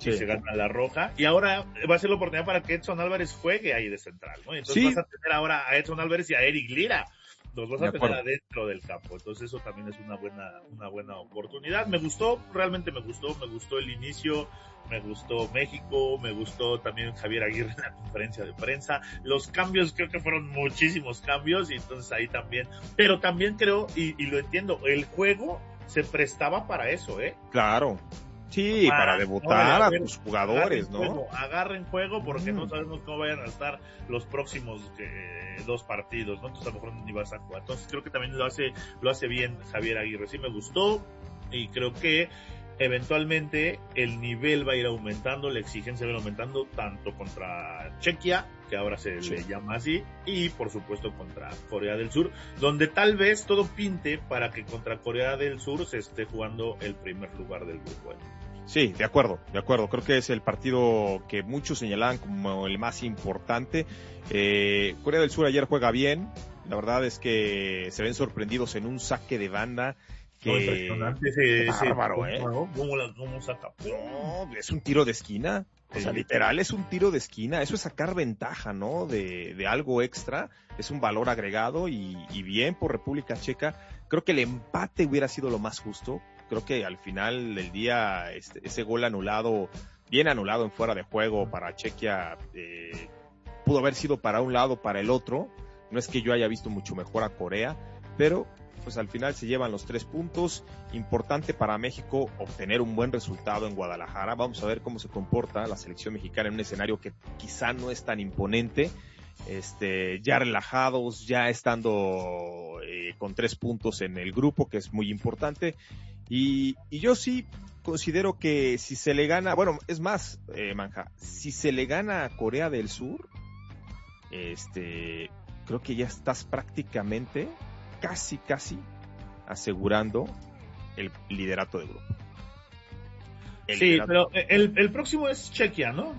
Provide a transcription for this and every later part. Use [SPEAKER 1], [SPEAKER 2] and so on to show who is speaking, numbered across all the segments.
[SPEAKER 1] y se gana la roja, y ahora va a ser la oportunidad para que Edson Álvarez juegue ahí de central, ¿no? Entonces vas a tener ahora a Edson Álvarez y a Eric Lira, los vas a tener adentro del campo, entonces eso también es una buena oportunidad. Realmente me gustó el inicio, me gustó México, me gustó también Javier Aguirre en la conferencia de prensa, los cambios creo que fueron muchísimos cambios, y entonces ahí también, pero también creo, y lo entiendo, el juego se prestaba para eso,
[SPEAKER 2] Claro. Sí, para debutar a tus jugadores,
[SPEAKER 1] agarren juego porque no sabemos cómo vayan a estar los próximos 2 partidos, ¿no? Entonces a lo mejor ni vas a jugar. Entonces creo que también lo hace bien Javier Aguirre. Sí me gustó, y creo que eventualmente el nivel va a ir aumentando, la exigencia va a ir aumentando tanto contra Chequia, que ahora se le llama así, y por supuesto contra Corea del Sur, donde tal vez todo pinte para que contra Corea del Sur se esté jugando el primer lugar del grupo.
[SPEAKER 2] Sí, de acuerdo. Creo que es el partido que muchos señalaban como el más importante. Corea del Sur ayer juega bien. La verdad es que se ven sorprendidos en un saque de banda.
[SPEAKER 1] Impresionante ese
[SPEAKER 2] bárbaro,
[SPEAKER 1] ¿Cómo saca?
[SPEAKER 2] No, es un tiro de esquina. O sea, literal es un tiro de esquina. Eso es sacar ventaja, ¿no? De algo extra. Es un valor agregado y bien por República Checa. Creo que el empate hubiera sido lo más justo. Creo que al final del día ese gol anulado, bien anulado en fuera de juego para Chequia, pudo haber sido para un lado, para el otro. No es que yo haya visto mucho mejor a Corea, pero pues al final se llevan los 3 puntos. Importante para México obtener un buen resultado en Guadalajara. Vamos a ver cómo se comporta la selección mexicana en un escenario que quizá no es tan imponente. Ya relajados, ya estando con 3 puntos en el grupo, que es muy importante. Y yo sí considero que si se le gana, bueno, es más, Manja, si se le gana a Corea del Sur, creo que ya estás prácticamente, casi asegurando el liderato de grupo.
[SPEAKER 1] Pero el próximo es Chequia, ¿no?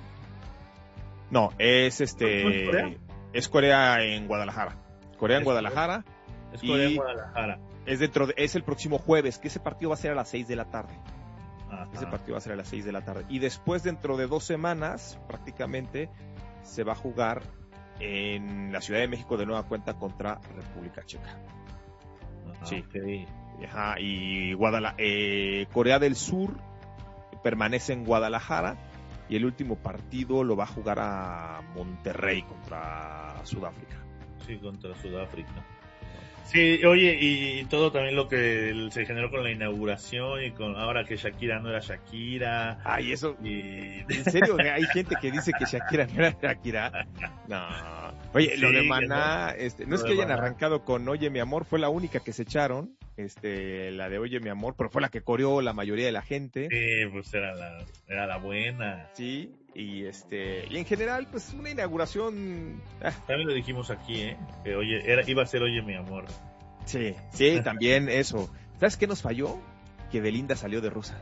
[SPEAKER 2] No, es
[SPEAKER 1] ¿Corea?
[SPEAKER 2] Es Corea en Guadalajara. Corea en Guadalajara.
[SPEAKER 1] Es Corea en Guadalajara.
[SPEAKER 2] Es el próximo jueves, que ese partido va a ser a las 6 de la tarde.
[SPEAKER 1] Ajá.
[SPEAKER 2] Ese partido va a ser a las 6 de la tarde. Y después, dentro de 2 semanas, prácticamente, se va a jugar en la Ciudad de México de nueva cuenta contra República Checa.
[SPEAKER 1] Ajá,
[SPEAKER 2] sí.
[SPEAKER 1] Okay.
[SPEAKER 2] Ajá, y Corea del Sur permanece en Guadalajara, y el último partido lo va a jugar a Monterrey contra Sudáfrica.
[SPEAKER 1] Sí, contra Sudáfrica. Sí, oye, y todo también lo que se generó con la inauguración, y con ahora que Shakira no era Shakira.
[SPEAKER 2] Ay, eso. ¿En serio? Hay gente que dice que Shakira no era Shakira. No. Oye, sí, lo de Maná, no es que hayan arrancado con Oye mi amor, fue la única que se echaron, la de Oye mi amor, pero fue la que coreó la mayoría de la gente.
[SPEAKER 1] Sí, pues era la buena.
[SPEAKER 2] Sí, y en general, pues una inauguración.
[SPEAKER 1] También lo dijimos aquí, que iba a ser Oye mi amor.
[SPEAKER 2] Sí, también eso. ¿Sabes qué nos falló? Que Belinda salió de rosa.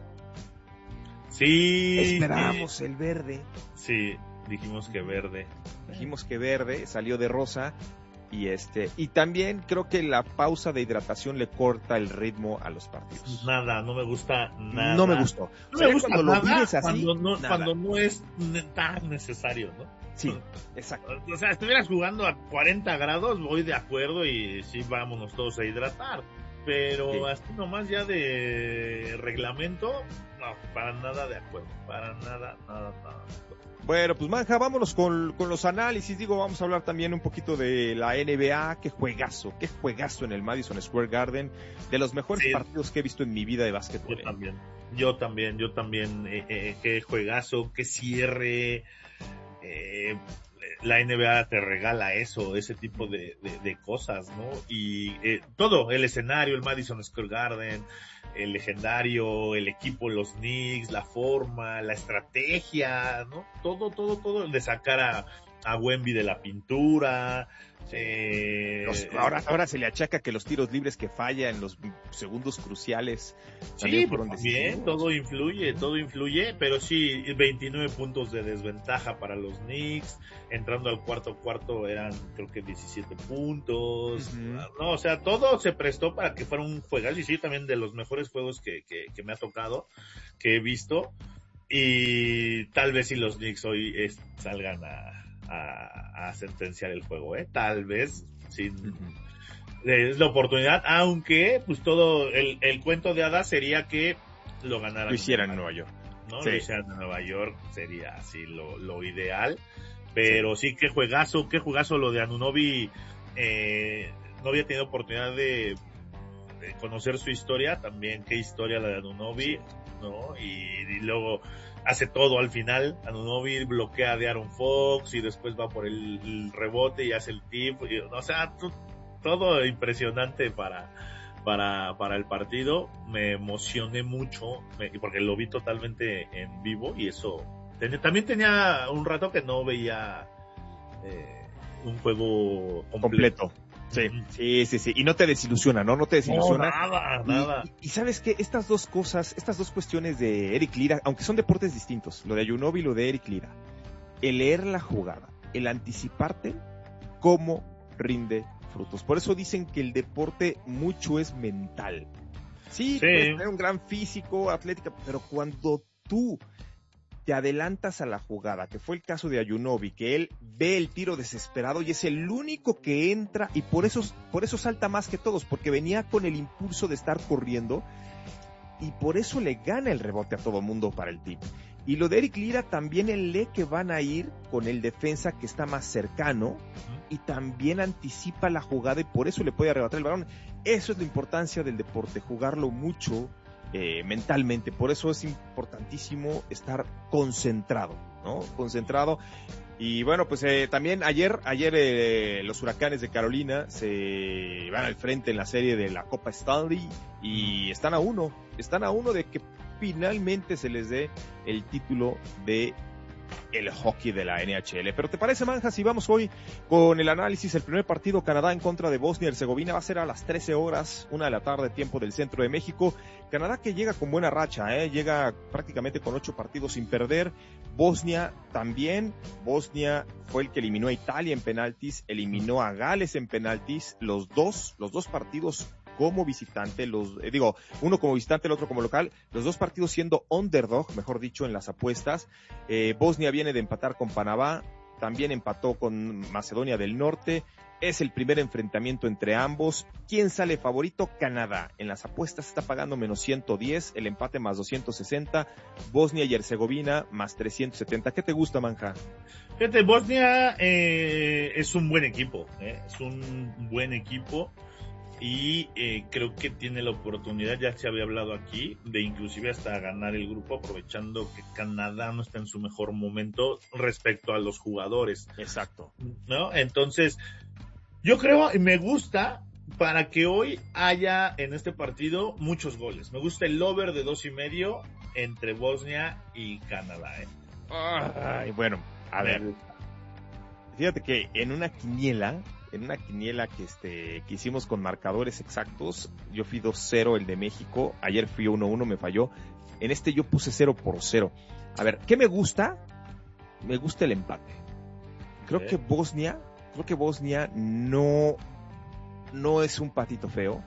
[SPEAKER 1] Sí.
[SPEAKER 2] Esperábamos el verde.
[SPEAKER 1] Sí, dijimos que verde.
[SPEAKER 2] Salió de rosa. Y también creo que la pausa de hidratación le corta el ritmo a los partidos.
[SPEAKER 1] Nada, no me gusta nada.
[SPEAKER 2] No me gustó.
[SPEAKER 1] No me gusta
[SPEAKER 2] cuando
[SPEAKER 1] nada
[SPEAKER 2] lo vives así,
[SPEAKER 1] cuando no es tan necesario, ¿no?
[SPEAKER 2] Sí, exacto.
[SPEAKER 1] O sea, estuvieras jugando a 40 grados, voy de acuerdo, y sí, vámonos todos a hidratar. Pero sí, así nomás ya de reglamento, no, para nada de acuerdo. Para nada.
[SPEAKER 2] Bueno, pues Manja, vámonos con los análisis. Vamos a hablar también un poquito de la NBA. Qué juegazo en el Madison Square Garden. De los mejores partidos que he visto en mi vida de básquetbol.
[SPEAKER 1] Yo también. Qué juegazo, qué cierre. La NBA te regala ese tipo de cosas, ¿no? Y todo, el escenario, el Madison Square Garden, el legendario, el equipo, los Knicks, la forma, la estrategia, ¿no? Todo, de sacar a Wemby de la pintura.
[SPEAKER 2] Ahora se le achaca que los tiros libres que falla en los segundos cruciales fueron
[SPEAKER 1] decisivos. Todo influye, pero sí, 29 puntos de desventaja para los Knicks. Entrando al cuarto eran, creo que 17 puntos. Uh-huh. No, o sea, todo se prestó para que fuera un juegazo, y sí, también de los mejores juegos que me ha tocado, que he visto. Y tal vez si los Knicks hoy salgan a sentenciar el juego, tal vez, sin, es la oportunidad, aunque pues todo el cuento de hadas sería que lo ganaran.
[SPEAKER 2] Lo hicieran en Nueva York.
[SPEAKER 1] ¿No?
[SPEAKER 2] Sí.
[SPEAKER 1] Lo hicieran en Nueva York sería así lo ideal, pero sí, qué juegazo lo de Anunoby. No había tenido oportunidad de conocer su historia, también qué historia la de Anunoby, ¿no? Y luego hace todo al final. Anunoby bloquea de Aaron Fox y después va por el rebote y hace el tip, o sea, todo impresionante para el partido. Me emocioné mucho porque lo vi totalmente en vivo y eso también tenía un rato que no veía un juego completo.
[SPEAKER 2] Sí. Y no te desilusiona, ¿no? No te desilusiona.
[SPEAKER 1] No, nada.
[SPEAKER 2] Y sabes que estas dos cuestiones de Eric Lira, aunque son deportes distintos, lo de Anunoby y lo de Eric Lira, el leer la jugada, el anticiparte, cómo rinde frutos. Por eso dicen que el deporte mucho es mental. Sí. Puedes tener un gran físico, atlética, pero cuando tú te adelantas a la jugada, que fue el caso de Anunoby, que él ve el tiro desesperado y es el único que entra, y por eso salta más que todos, porque venía con el impulso de estar corriendo, y por eso le gana el rebote a todo mundo para el tip. Y lo de Eric Lira también, él lee que van a ir con el defensa que está más cercano, y también anticipa la jugada y por eso le puede arrebatar el balón. Eso es la importancia del deporte, jugarlo mucho mentalmente. Por eso es importantísimo estar concentrado, ¿no? Concentrado. Y bueno, pues también ayer los Huracanes de Carolina se van al frente en la serie de la Copa Stanley y están a uno de que finalmente se les dé el título de el hockey de la NHL. Pero ¿te parece, Manja, si vamos hoy con el análisis? El primer partido, Canadá en contra de Bosnia y Herzegovina, va a ser a las 13 horas, 1 de la tarde, tiempo del centro de México. Canadá que llega con buena racha, llega prácticamente con 8 partidos sin perder. Bosnia también. Bosnia fue el que eliminó a Italia en penaltis, eliminó a Gales en penaltis, los dos partidos como visitante, uno como visitante, el otro como local, los dos partidos siendo underdog, mejor dicho, en las apuestas. Bosnia viene de empatar con Panamá, también empató con Macedonia del Norte, es el primer enfrentamiento entre ambos. ¿Quién sale favorito? Canadá. En las apuestas está pagando menos 110, el empate más 260, Bosnia y Herzegovina más 370. ¿Qué te gusta, Manja?
[SPEAKER 1] Fíjate, Bosnia es un buen equipo, es un buen equipo. Y creo que tiene la oportunidad, ya se había hablado aquí, de inclusive hasta ganar el grupo, aprovechando que Canadá no está en su mejor momento respecto a los jugadores.
[SPEAKER 2] Exacto.
[SPEAKER 1] ¿No? Entonces, yo creo y me gusta para que hoy haya en este partido muchos goles. Me gusta el over de 2.5 entre Bosnia y Canadá.
[SPEAKER 2] Ay, bueno, a ver. Fíjate que en una quiniela que hicimos con marcadores exactos, yo fui 2-0 el de México, ayer fui 1-1, me falló. En este yo puse 0-0. A ver, ¿qué me gusta? Me gusta el empate. Creo que Bosnia no es un patito feo.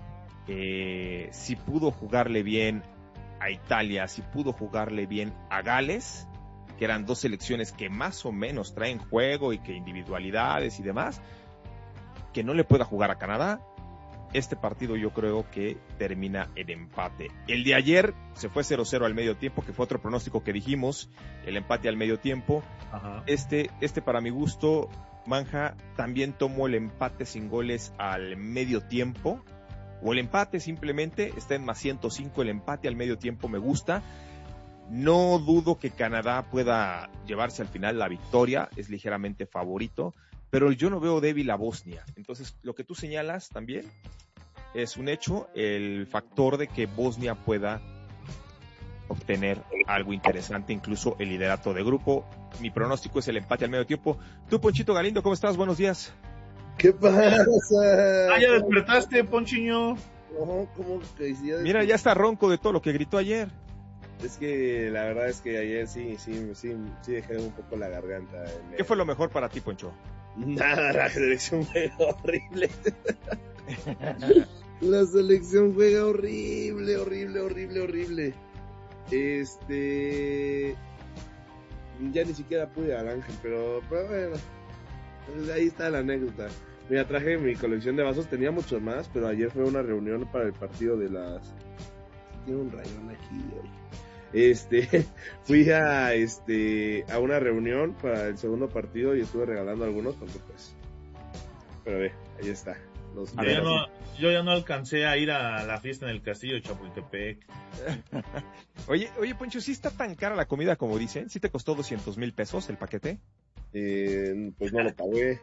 [SPEAKER 2] Si pudo jugarle bien a Italia, si pudo jugarle bien a Gales, que eran dos selecciones que más o menos traen juego y que individualidades y demás, que no le pueda jugar a Canadá. Este partido yo creo que termina en empate. El de ayer se fue 0-0 al medio tiempo, que fue otro pronóstico que dijimos, el empate al medio tiempo. Ajá. Este para mi gusto, Manja, también tomo el empate sin goles al medio tiempo, o el empate simplemente, está en más 105, el empate al medio tiempo me gusta. No dudo que Canadá pueda llevarse al final la victoria, es ligeramente favorito, pero yo no veo débil a Bosnia. Entonces, lo que tú señalas también es un hecho, el factor de que Bosnia pueda obtener algo interesante, incluso el liderato de grupo. Mi pronóstico es el empate al medio tiempo. Tú, Ponchito Galindo, ¿cómo estás? Buenos días.
[SPEAKER 3] ¿Qué pasa?
[SPEAKER 1] ¿Ya despertaste, Ponchiño?
[SPEAKER 3] No, ¿cómo que ya
[SPEAKER 2] Mira, ya está ronco de todo lo que gritó ayer.
[SPEAKER 3] Es que la verdad es que ayer sí dejé un poco la garganta.
[SPEAKER 2] ¿Qué fue lo mejor para ti, Poncho?
[SPEAKER 3] Nada, la selección juega horrible. La selección juega horrible. Ya ni siquiera pude al Ángel, pero bueno, ahí está la anécdota. Mira, traje mi colección de vasos, tenía muchos más, pero ayer fue una reunión para el partido de las... Tiene un rayón aquí hoy. Fui a una reunión para el segundo partido y estuve regalando algunos porque pues... Pero ve, ahí está.
[SPEAKER 1] Yo ya no alcancé a ir a la fiesta en el castillo de Chapultepec.
[SPEAKER 2] Oye, Poncho, ¿sí está tan cara la comida como dicen? ¿Sí te costó 200,000 pesos el paquete?
[SPEAKER 3] Pues no lo pagué.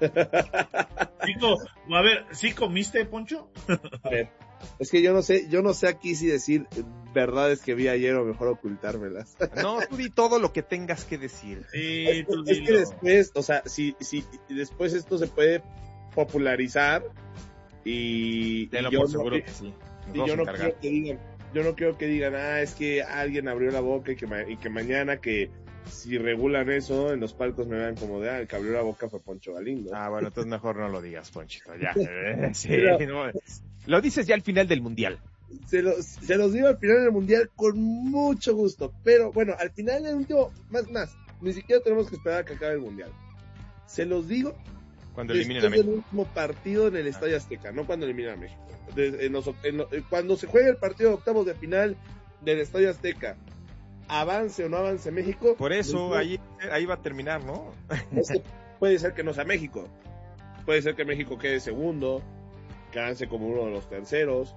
[SPEAKER 1] A ver, ¿sí comiste, Poncho?
[SPEAKER 3] A ver, es que yo no sé aquí si decir verdades que vi ayer o mejor ocultármelas.
[SPEAKER 2] No, tú di todo lo que tengas que decir.
[SPEAKER 1] Sí,
[SPEAKER 3] es que después, o sea, si después esto se puede popularizar y
[SPEAKER 2] Tenlo
[SPEAKER 3] yo
[SPEAKER 2] por seguro que sí.
[SPEAKER 3] Yo no quiero que digan, es que alguien abrió la boca y que mañana que si regulan eso en los palcos me vean como de, el que abrió la boca fue Poncho Galindo.
[SPEAKER 2] Bueno, entonces mejor no lo digas, Ponchito, ya. Sí,
[SPEAKER 3] Pero,
[SPEAKER 2] no, lo dices ya al final del mundial.
[SPEAKER 3] Se los digo al final del mundial con mucho gusto, pero bueno, al final del último, más, ni siquiera tenemos que esperar a que acabe el mundial. Se los digo
[SPEAKER 2] cuando eliminen a México.
[SPEAKER 3] El último partido en el Estadio Azteca, no cuando eliminen a México. Cuando se juegue el partido de octavos de final del Estadio Azteca, avance o no avance México.
[SPEAKER 2] Por eso, ahí va a terminar, ¿no?
[SPEAKER 3] Puede ser que no sea México. Puede ser que México quede segundo, que avance como uno de los terceros.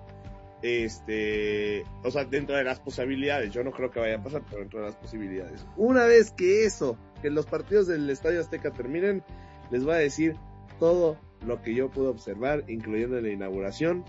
[SPEAKER 3] O sea, dentro de las posibilidades. Yo no creo que vaya a pasar, pero dentro de las posibilidades. Una vez que los partidos del Estadio Azteca terminen, les voy a decir todo lo que yo pude observar, incluyendo la inauguración.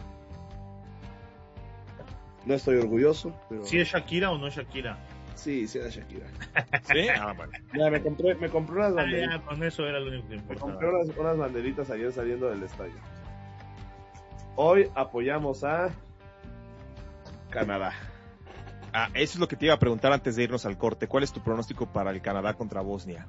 [SPEAKER 3] No estoy orgulloso, pero...
[SPEAKER 1] ¿Sí es Shakira o no es Shakira?
[SPEAKER 3] Sí, era Shakira.
[SPEAKER 2] ¿Sí?
[SPEAKER 3] Bueno. Ya, me compré unas banderitas.
[SPEAKER 1] Ya, con eso era lo único que importaba.
[SPEAKER 3] Me compré unas banderitas ayer saliendo del estadio. Hoy apoyamos a Canadá.
[SPEAKER 2] Eso es lo que te iba a preguntar antes de irnos al corte. ¿Cuál es tu pronóstico para el Canadá contra Bosnia?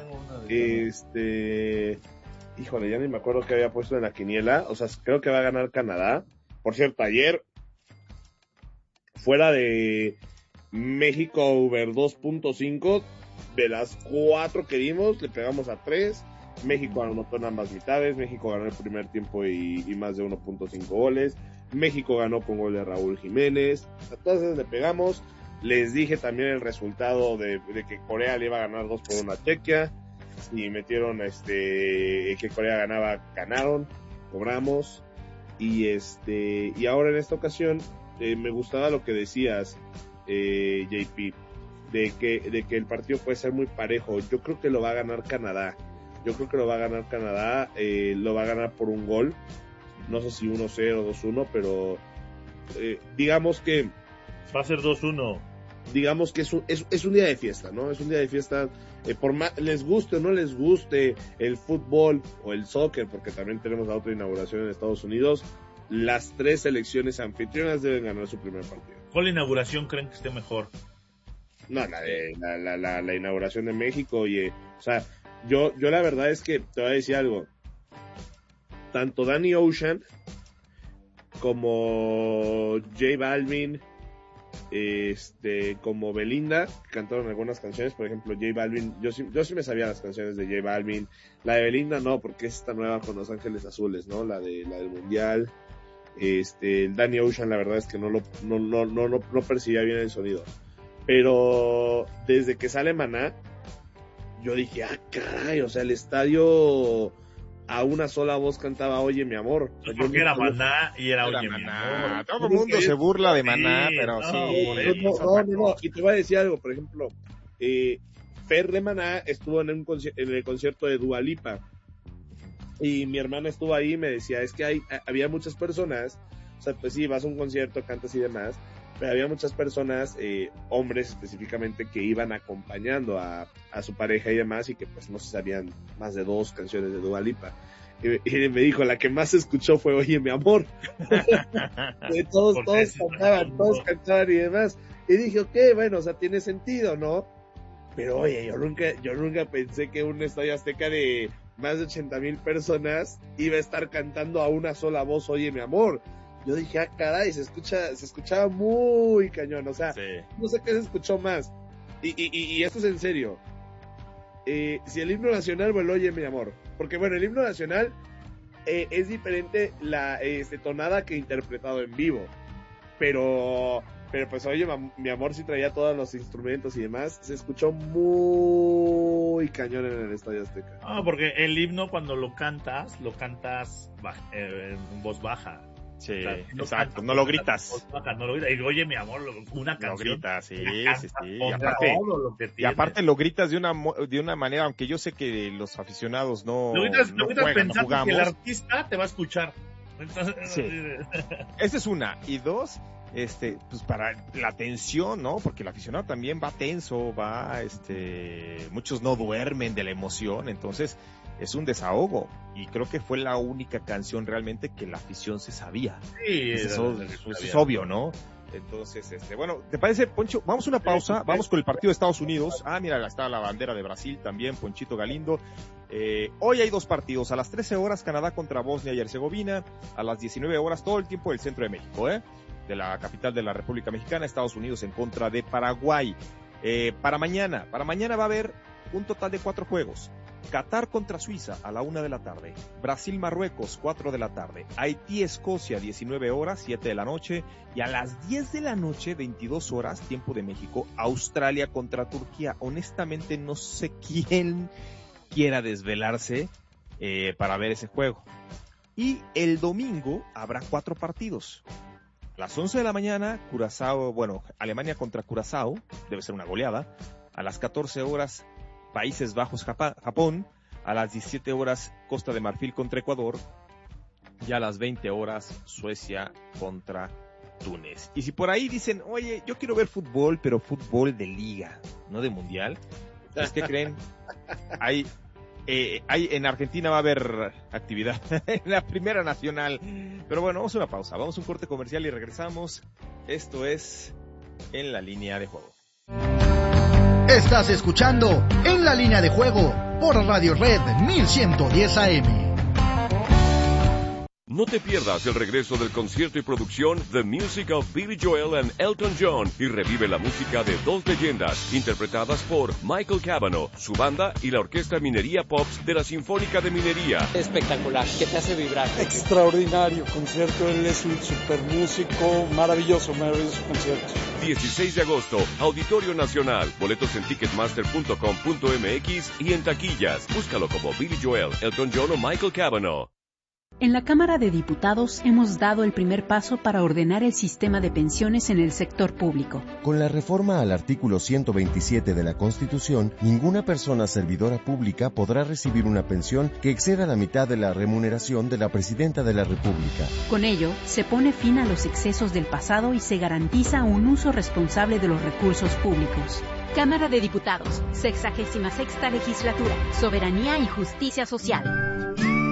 [SPEAKER 3] Híjole, ya ni me acuerdo qué había puesto en la quiniela. O sea, creo que va a ganar Canadá. Por cierto, ayer, fuera de México over 2.5, de las 4 que dimos, le pegamos a 3. México anotó en ambas mitades. México ganó el primer tiempo y más de 1.5 goles. México ganó con gol de Raúl Jiménez. A todas esas le pegamos. Les dije también el resultado de que Corea le iba a ganar 2-1 a Chequia. Y metieron que Corea ganaba, ganaron, cobramos. Y ahora en esta ocasión me gustaba lo que decías, JP, de que el partido puede ser muy parejo. Yo creo que lo va a ganar Canadá. Lo va a ganar por un gol. No sé si 1-0 o 2-1, pero digamos que
[SPEAKER 1] va a ser 2-1.
[SPEAKER 3] Digamos que es un día de fiesta, ¿no? Es un día de fiesta, por más les guste o no les guste el fútbol o el soccer, porque también tenemos la otra inauguración en Estados Unidos. Las 3 selecciones anfitrionas deben ganar su primer partido.
[SPEAKER 1] ¿Cuál inauguración creen que esté mejor?
[SPEAKER 3] No, la inauguración de México. Oye, o sea, yo la verdad es que te voy a decir algo. Tanto Danny Ocean como J Balvin, como Belinda, cantaron algunas canciones. Por ejemplo, J Balvin, yo sí me sabía las canciones de J Balvin. La de Belinda no, porque es esta nueva con Los Ángeles Azules, ¿no? La del Mundial. El Danny Ocean, la verdad es que no percibía bien el sonido. Pero desde que sale Maná, yo dije, caray, o sea, el estadio a una sola voz cantaba Oye mi amor. O sea,
[SPEAKER 1] porque era Maná y era Oye mi amor.
[SPEAKER 2] Todo el mundo se burla de Maná, pero sí.
[SPEAKER 3] No. Y te voy a decir algo, por ejemplo, Fer de Maná estuvo en el concierto de Dua Lipa. Y mi hermana estuvo ahí y me decía, es que había muchas personas, o sea, pues sí, vas a un concierto, cantas y demás, pero había muchas personas, hombres específicamente, que iban acompañando a su pareja y demás, y que pues no se sabían más de 2 canciones de Dua Lipa. Y me dijo, la que más se escuchó fue Oye mi amor. todos cantaban y demás. Y dije, ok, bueno, o sea, tiene sentido, ¿no? Pero oye, yo nunca pensé que un estadio Azteca de más de 80,000 personas iba a estar cantando a una sola voz Oye mi amor. Yo dije, caray, se escuchaba muy cañón, o sea,
[SPEAKER 2] Sí.
[SPEAKER 3] no sé qué se escuchó más. Y esto es en serio. Si el himno nacional, bueno, oye, mi amor, porque bueno, el himno nacional es diferente la tonada que interpretado en vivo, pero pues oye, mi amor sí traía todos los instrumentos y demás, se escuchó muy cañón en el Estadio Azteca.
[SPEAKER 1] Porque el himno cuando lo cantas en voz baja.
[SPEAKER 2] Sí,
[SPEAKER 1] O sea,
[SPEAKER 2] exacto, no lo gritas.
[SPEAKER 1] No lo gritas. Y oye, mi amor, una canción.
[SPEAKER 2] Lo gritas, sí. Y
[SPEAKER 1] Y
[SPEAKER 2] aparte lo gritas de una manera, aunque yo sé que los aficionados no
[SPEAKER 1] gritas
[SPEAKER 2] juegan,
[SPEAKER 1] pensando
[SPEAKER 2] no jugamos.
[SPEAKER 1] que el artista te va a escuchar. Entonces,
[SPEAKER 2] sí. Esa es una. Y dos, pues para la tensión, ¿no? Porque el aficionado también va tenso, muchos no duermen de la emoción, entonces es un desahogo. Y creo que fue la única canción realmente que la afición se sabía.
[SPEAKER 1] Sí,
[SPEAKER 2] eso es obvio, ¿no? Entonces, bueno, ¿te parece, Poncho? Vamos a una pausa, vamos con el partido de Estados Unidos. Mira, está la bandera de Brasil también, Ponchito Galindo. Hoy hay 2 partidos, a las 13 horas Canadá contra Bosnia y Herzegovina, a las 19 horas todo el tiempo del centro de México, de la capital de la República Mexicana, Estados Unidos en contra de Paraguay. Para mañana va a haber un total de 4 juegos. Qatar contra Suiza a la 1 de la tarde, Brasil-Marruecos 4 de la tarde, Haití-Escocia 19 horas 7 de la noche y a las 10 de la noche 22 horas tiempo de México, Australia contra Turquía. Honestamente no sé quién quiera desvelarse para ver ese juego. Y el domingo habrá 4 partidos. A las 11 de la mañana, Alemania contra Curazao, debe ser una goleada. A las 14 horas, Países Bajos, Japón. A las 17 horas, Costa de Marfil contra Ecuador. Y a las 20 horas, Suecia contra Túnez. Y si por ahí dicen, oye, yo quiero ver fútbol, pero fútbol de liga, no de mundial, pues ¿qué creen? En Argentina va a haber actividad en la Primera Nacional. Pero bueno, vamos a una pausa, vamos a un corte comercial y regresamos. Esto es En la Línea de Juego.
[SPEAKER 4] Estás escuchando En la Línea de Juego por Radio Red 1110 AM.
[SPEAKER 5] No te pierdas el regreso del concierto y producción The Music of Billy Joel and Elton John y revive la música de 2 leyendas interpretadas por Michael Cavanaugh, su banda y la Orquesta Minería Pops de la Sinfónica de Minería.
[SPEAKER 6] Espectacular, que te hace vibrar.
[SPEAKER 7] Extraordinario concierto, él es un super músico, maravilloso concierto.
[SPEAKER 5] 16 de agosto, Auditorio Nacional, boletos en ticketmaster.com.mx y en taquillas. Búscalo como Billy Joel, Elton John o Michael Cavanaugh.
[SPEAKER 8] En la Cámara de Diputados hemos dado el primer paso para ordenar el sistema de pensiones en el sector público.
[SPEAKER 9] Con la reforma al artículo 127 de la Constitución, ninguna persona servidora pública podrá recibir una pensión que exceda la mitad de la remuneración de la Presidenta de la República.
[SPEAKER 8] Con ello, se pone fin a los excesos del pasado y se garantiza un uso responsable de los recursos públicos. Cámara de Diputados, 66ª Legislatura, Soberanía y Justicia Social.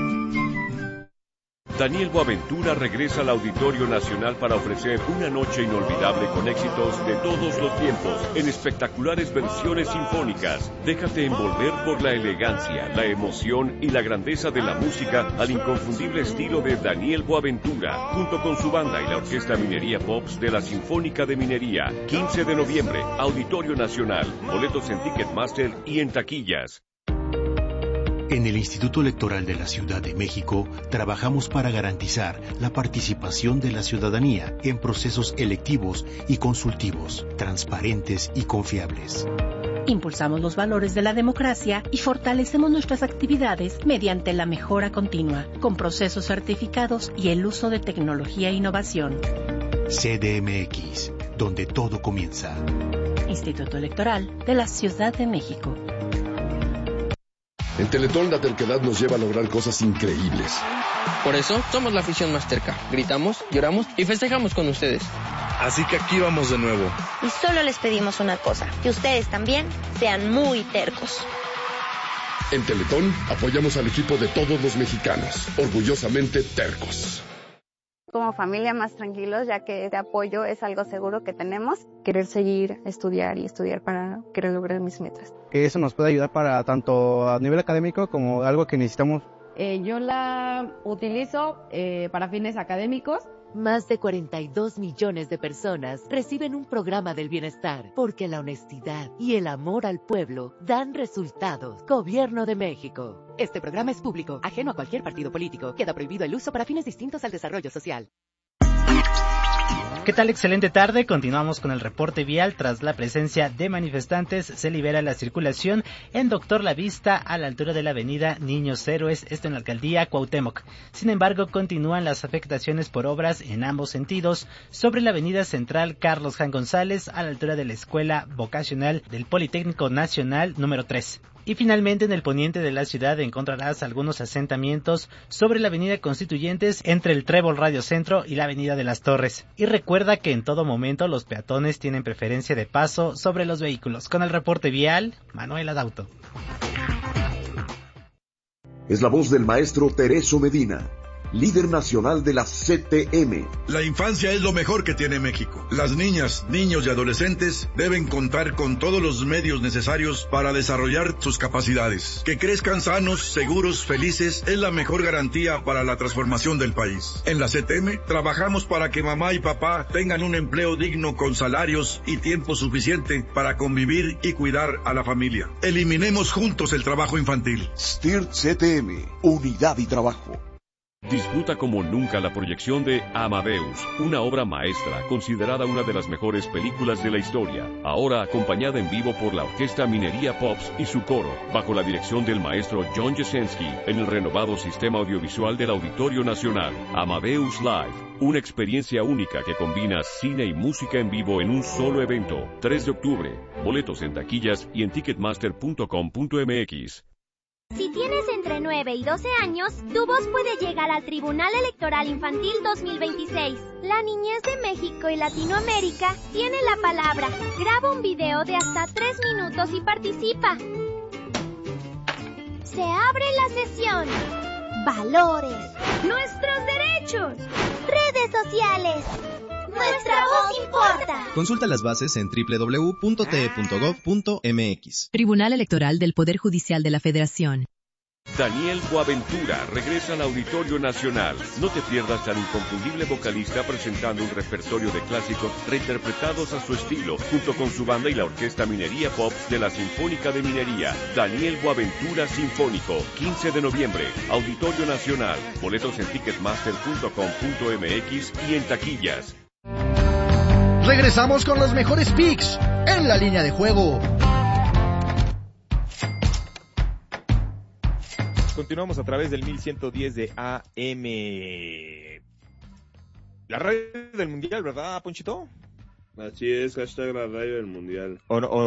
[SPEAKER 5] Daniel Boaventura regresa al Auditorio Nacional para ofrecer una noche inolvidable con éxitos de todos los tiempos, en espectaculares versiones sinfónicas. Déjate envolver por la elegancia, la emoción y la grandeza de la música al inconfundible estilo de Daniel Boaventura, junto con su banda y la Orquesta Minería Pops de la Sinfónica de Minería. 15 de noviembre, Auditorio Nacional. Boletos en Ticketmaster y en taquillas.
[SPEAKER 10] En el Instituto Electoral de la Ciudad de México trabajamos para garantizar la participación de la ciudadanía en procesos electivos y consultivos, transparentes y confiables.
[SPEAKER 8] Impulsamos los valores de la democracia y fortalecemos nuestras actividades mediante la mejora continua, con procesos certificados y el uso de tecnología e innovación.
[SPEAKER 10] CDMX, donde todo comienza.
[SPEAKER 8] Instituto Electoral de la Ciudad de México.
[SPEAKER 11] En Teletón la terquedad nos lleva a lograr cosas increíbles.
[SPEAKER 6] Por eso somos la afición más terca. Gritamos, lloramos y festejamos con ustedes.
[SPEAKER 12] Así que aquí vamos de nuevo.
[SPEAKER 13] Y solo les pedimos una cosa, que ustedes también sean muy tercos.
[SPEAKER 11] En Teletón apoyamos al equipo de todos los mexicanos, orgullosamente tercos.
[SPEAKER 14] Como familia más tranquilos, ya que este apoyo es algo seguro que tenemos.
[SPEAKER 15] Querer seguir, estudiar para querer lograr mis metas.
[SPEAKER 16] Que eso nos puede ayudar para tanto a nivel académico como algo que necesitamos.
[SPEAKER 17] Yo la utilizo para fines académicos Más de 42 millones de personas reciben un programa del bienestar, porque la honestidad y el amor al pueblo dan resultados. Gobierno de México. Este programa es público, ajeno a cualquier partido político. Queda prohibido el uso para fines distintos al desarrollo social.
[SPEAKER 18] ¿Qué tal? Excelente tarde. Continuamos con el reporte vial. Tras la presencia de manifestantes, se libera la circulación en Doctor Lavista a la altura de la avenida Niños Héroes, esto en la alcaldía Cuauhtémoc. Sin embargo, continúan las afectaciones por obras en ambos sentidos sobre la avenida Central Carlos Jan González a la altura de la Escuela Vocacional del Politécnico Nacional número 3. Y finalmente en el poniente de la ciudad encontrarás algunos asentamientos sobre la avenida Constituyentes entre el Trébol Radio Centro y la avenida de las Torres. Y recuerda que en todo momento los peatones tienen preferencia de paso sobre los vehículos. Con el reporte vial, Manuel Adauto.
[SPEAKER 19] Es la voz del maestro Tereso Medina, líder nacional de la CTM.
[SPEAKER 20] La infancia es lo mejor que tiene México. Las niñas, niños y adolescentes deben contar con todos los medios necesarios para desarrollar sus capacidades. Que crezcan sanos, seguros, felices es la mejor garantía para la transformación del país. En la CTM trabajamos para que mamá y papá tengan un empleo digno con salarios y tiempo suficiente para convivir y cuidar a la familia. Eliminemos juntos el trabajo infantil.
[SPEAKER 19] STIRT CTM, unidad y trabajo.
[SPEAKER 5] Disfruta como nunca la proyección de Amadeus, una obra maestra considerada una de las mejores películas de la historia, ahora acompañada en vivo por la Orquesta Minería Pops y su coro, bajo la dirección del maestro John Jasenski, en el renovado sistema audiovisual del Auditorio Nacional. Amadeus Live, una experiencia única que combina cine y música en vivo en un solo evento. 3 de octubre, boletos en taquillas y en ticketmaster.com.mx.
[SPEAKER 21] Si tienes entre 9 y 12 años, tu voz puede llegar al Tribunal Electoral Infantil 2026. La niñez de México y Latinoamérica tiene la palabra. Graba un video de hasta 3 minutos y participa. Se abre la sesión. Valores. Nuestros derechos. Redes sociales. Nuestra voz importa.
[SPEAKER 22] Consulta las bases en www.te.gov.mx.
[SPEAKER 8] Tribunal Electoral del Poder Judicial de la Federación.
[SPEAKER 5] Daniel Boaventura regresa al Auditorio Nacional. No te pierdas al inconfundible vocalista presentando un repertorio de clásicos reinterpretados a su estilo, junto con su banda y la Orquesta Minería Pops de la Sinfónica de Minería. Daniel Boaventura Sinfónico, 15 de noviembre, Auditorio Nacional. Boletos en ticketmaster.com.mx y en taquillas.
[SPEAKER 4] Regresamos con los mejores picks en la línea de juego.
[SPEAKER 2] Continuamos a través del 1110 de AM. La radio del Mundial, ¿verdad, Ponchito?
[SPEAKER 3] Así es, hashtag la radio del Mundial.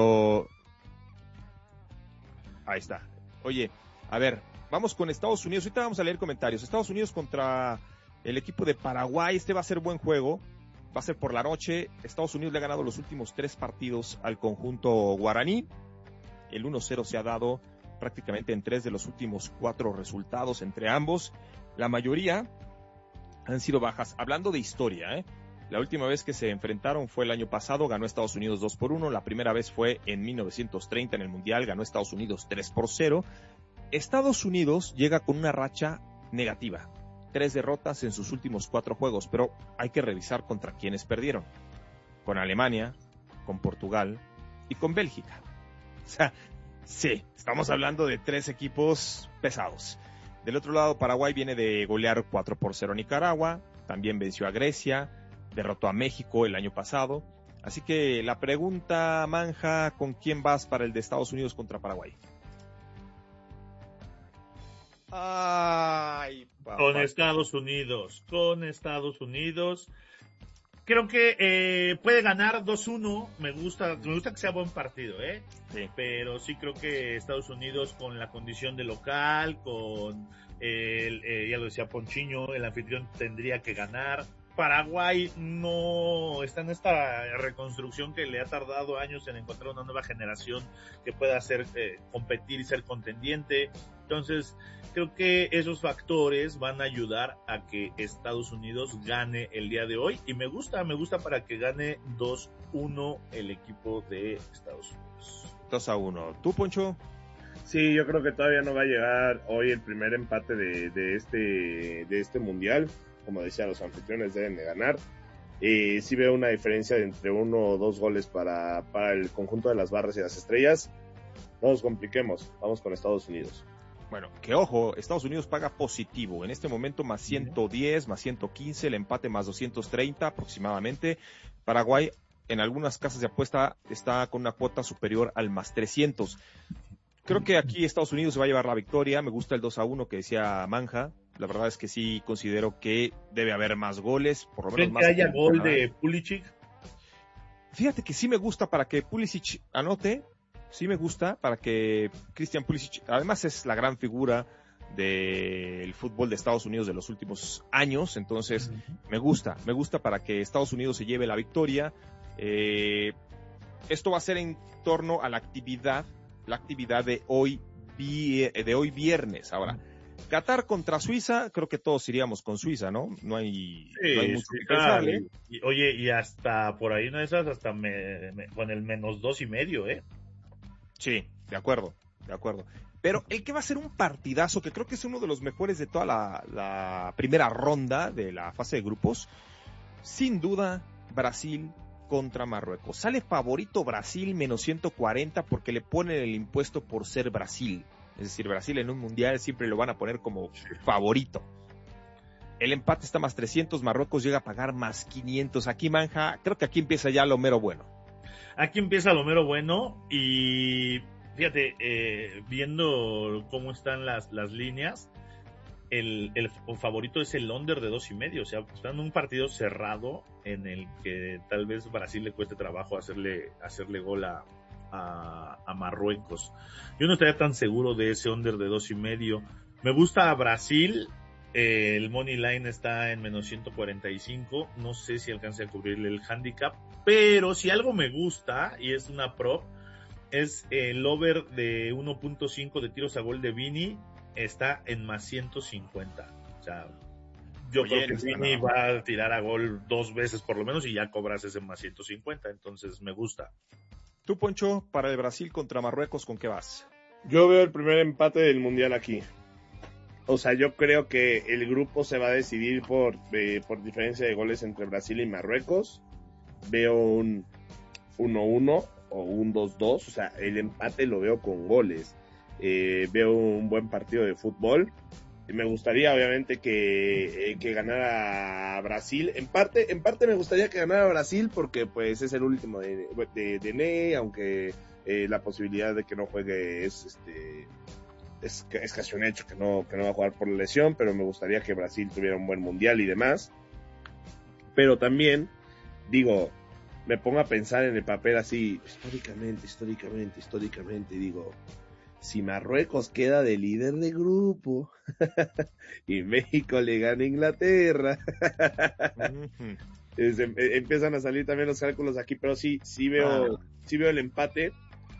[SPEAKER 2] Ahí está. Oye, a ver, vamos con Estados Unidos. Ahorita vamos a leer comentarios. Estados Unidos contra el equipo de Paraguay. Este va a ser buen juego. Va a ser por la noche. Estados Unidos le ha ganado los últimos 3 partidos al conjunto guaraní. El 1-0 se ha dado prácticamente en 3 de los últimos 4 resultados entre ambos. La mayoría han sido bajas. Hablando de historia, la última vez que se enfrentaron fue el año pasado. Ganó Estados Unidos 2-1. La primera vez fue en 1930 en el Mundial. Ganó Estados Unidos 3-0. Estados Unidos llega con una racha negativa. 3 derrotas en sus últimos 4 juegos, pero hay que revisar contra quiénes perdieron. Con Alemania, con Portugal y con Bélgica. O sea, sí, estamos hablando de 3 equipos pesados. Del otro lado, Paraguay viene de golear 4-0 a Nicaragua, también venció a Grecia, derrotó a México el año pasado. Así que la pregunta, Manja, ¿con quién vas para el de Estados Unidos contra Paraguay?
[SPEAKER 1] Ay, con Estados Unidos. Creo que puede ganar 2-1. Me gusta que sea buen partido, sí. Pero sí creo que Estados Unidos, con la condición de local, con ya lo decía Ponchiño, el anfitrión tendría que ganar. Paraguay no está en esta reconstrucción que le ha tardado años en encontrar una nueva generación que pueda hacer competir y ser contendiente. Entonces, creo que esos factores van a ayudar a que Estados Unidos gane el día de hoy. Y me gusta para que gane 2-1 el equipo de Estados Unidos.
[SPEAKER 2] 2-1. ¿Tú, Poncho?
[SPEAKER 3] Sí, yo creo que todavía no va a llegar hoy el primer empate de este mundial. como decía, los anfitriones deben de ganar. Sí veo una diferencia de entre 1 o 2 goles para el conjunto de las barras y las estrellas. No nos compliquemos, vamos con Estados Unidos.
[SPEAKER 2] Bueno, que ojo, Estados Unidos paga positivo, en este momento más 110, más 115, el empate más 230 aproximadamente. Paraguay en algunas casas de apuesta está con una cuota superior al más 300. Creo que aquí Estados Unidos se va a llevar la victoria, me gusta el 2-1 que decía Manja, la verdad es que sí considero que debe haber más goles, por lo menos más.
[SPEAKER 1] ¿Creen que haya gol de Pulisic?
[SPEAKER 2] Fíjate que sí me gusta para que Pulisic anote. Sí me gusta para que Christian Pulisic, además es la gran figura del fútbol de Estados Unidos de los últimos años, entonces me gusta para que Estados Unidos se lleve la victoria. Esto va a ser en torno a la actividad de hoy viernes. Ahora, Qatar contra Suiza, creo que todos iríamos con Suiza, ¿no? No hay mucho que pensarle.
[SPEAKER 1] Oye, y hasta por ahí una de esas, hasta con el menos 2.5,
[SPEAKER 2] Sí, de acuerdo. Pero el que va a ser un partidazo, que creo que es uno de los mejores de toda la primera ronda de la fase de grupos, sin duda, Brasil contra Marruecos. Sale favorito Brasil menos 140 porque le ponen el impuesto por ser Brasil. Es decir, Brasil en un mundial siempre lo van a poner como favorito. El empate está más 300, Marruecos llega a pagar más 500. Aquí, Manja, creo que aquí empieza ya lo mero bueno.
[SPEAKER 1] Aquí empieza lo mero bueno y fíjate, viendo cómo están las líneas, el favorito es el under de 2.5, o sea, está en un partido cerrado en el que tal vez Brasil le cueste trabajo hacerle gol a Marruecos. Yo no estaría tan seguro de ese under de 2.5. Me gusta a Brasil. El money line está en menos 145, no sé si alcance a cubrirle el handicap, pero si algo me gusta, y es una prop, es el over de 1.5 de tiros a gol de Vini, está en más 150, o sea, yo creo que Vini va a tirar a gol 2 veces por lo menos y ya cobras ese más 150, entonces me gusta.
[SPEAKER 2] Tú, Poncho, para el Brasil contra Marruecos, ¿con qué vas?
[SPEAKER 3] Yo veo el primer empate del Mundial aquí. O sea, yo creo que el grupo se va a decidir por diferencia de goles entre Brasil y Marruecos. Veo un 1-1 o un 2-2. O sea, el empate lo veo con goles. Veo un buen partido de fútbol. Me gustaría, obviamente, que ganara Brasil. En parte me gustaría que ganara Brasil porque, pues, es el último de Ney, aunque la posibilidad de que no juegue es casi un hecho que no va a jugar por la lesión, pero me gustaría que Brasil tuviera un buen mundial y demás. Pero también, digo, me pongo a pensar en el papel así, históricamente, digo, si Marruecos queda de líder de grupo y México le gana a Inglaterra, empiezan a salir también los cálculos aquí, pero sí veo el empate.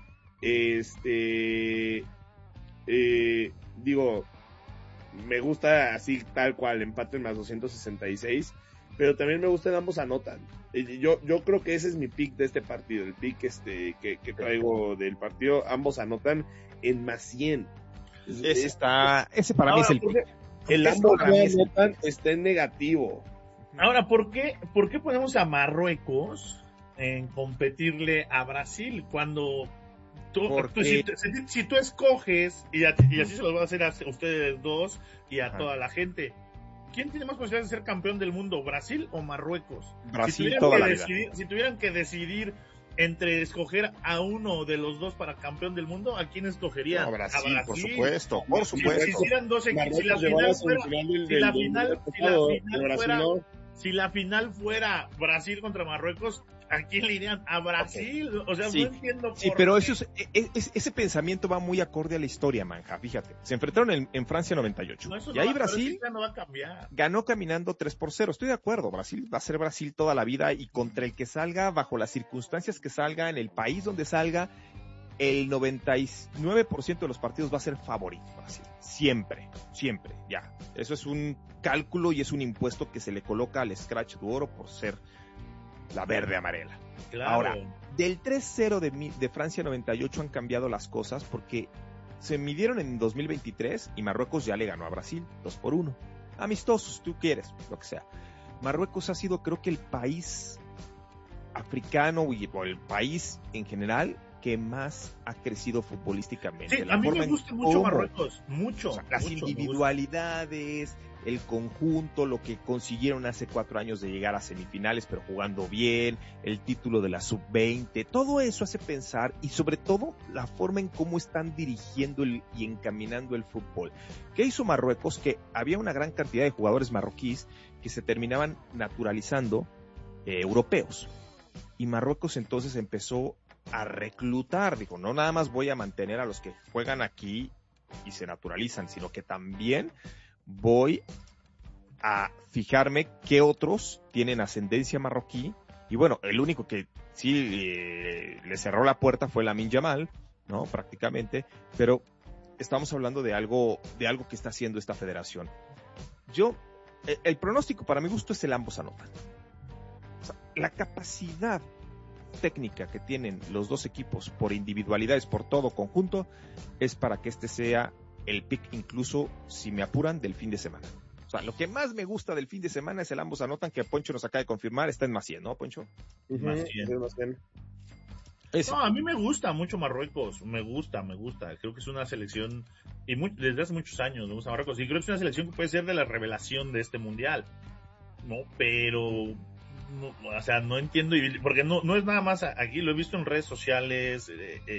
[SPEAKER 3] Digo, me gusta así tal cual, empate en más 266, pero también me gusta en ambos anotan. Yo creo que ese es mi pick de este partido, el pick que traigo del partido, ambos anotan en más 100.
[SPEAKER 2] Ese para mí es el pick.
[SPEAKER 3] El ambos anotan está en negativo.
[SPEAKER 1] Ahora, ¿por qué ponemos a Marruecos en competirle a Brasil cuando si tú escoges, y así se los voy a hacer a ustedes dos y a toda la gente, ¿quién tiene más posibilidades de ser campeón del mundo, Brasil o Marruecos?
[SPEAKER 2] Brasil toda la vida.
[SPEAKER 1] Si tuvieran que decidir entre escoger a uno de los dos para campión del mundo, ¿a quién escogerían?
[SPEAKER 2] No, Brasil,
[SPEAKER 1] a Brasil,
[SPEAKER 2] por supuesto.
[SPEAKER 1] Si hicieran dos equipos, si la final fuera Brasil contra Marruecos, ¿a quién le irían? A Brasil. Okay. O sea, sí, no entiendo por
[SPEAKER 2] sí, pero
[SPEAKER 1] qué.
[SPEAKER 2] Ese pensamiento va muy acorde a la historia, Manja. Fíjate, se enfrentaron en Francia 98. Y ahí Brasil
[SPEAKER 1] no va a cambiar.
[SPEAKER 2] Ganó caminando 3-0. Estoy de acuerdo, Brasil va a ser Brasil toda la vida y contra el que salga, bajo las circunstancias que salga, en el país donde salga, el 99% de los partidos va a ser favorito Brasil. Siempre, ya. Eso es un cálculo y es un impuesto que se le coloca al Scratch de Oro por ser la verde amarela.
[SPEAKER 1] Claro.
[SPEAKER 2] Ahora, del 3-0 de Francia 98 han cambiado las cosas porque se midieron en 2023 y Marruecos ya le ganó a Brasil 2-1. amistosos, tú quieres, lo que sea. Marruecos ha sido, creo que el país africano o el país en general que más ha crecido futbolísticamente.
[SPEAKER 1] Sí, a mí me gusta mucho Marruecos, mucho.
[SPEAKER 2] O sea, las individualidades, el conjunto, lo que consiguieron hace 4 años de llegar a semifinales, pero jugando bien, el título de la sub-20, todo eso hace pensar, y sobre todo la forma en cómo están dirigiendo y encaminando el fútbol. ¿Qué hizo Marruecos? Que había una gran cantidad de jugadores marroquíes que se terminaban naturalizando europeos. Y Marruecos entonces empezó a reclutar, dijo, no nada más voy a mantener a los que juegan aquí y se naturalizan, sino que también voy a fijarme qué otros tienen ascendencia marroquí. Y bueno, el único que sí le cerró la puerta fue Lamine Yamal, ¿no? Prácticamente, pero estamos hablando de algo que está haciendo esta federación. El pronóstico para mi gusto es el ambos anotan. O sea, la capacidad técnica que tienen los dos equipos por individualidades, por todo conjunto, es para que este sea el pick, incluso si me apuran, del fin de semana. O sea, lo que más me gusta del fin de semana es el ambos anotan, que Poncho nos acaba de confirmar, está en más 100, ¿no, Poncho?
[SPEAKER 3] Más 100.
[SPEAKER 1] No, a mí me gusta mucho Marruecos, me gusta, creo que es una selección, y desde hace muchos años me gusta Marruecos, y creo que es una selección que puede ser de la revelación de este mundial, ¿no? Pero no, o sea, no entiendo, porque no es nada más, aquí lo he visto en redes sociales,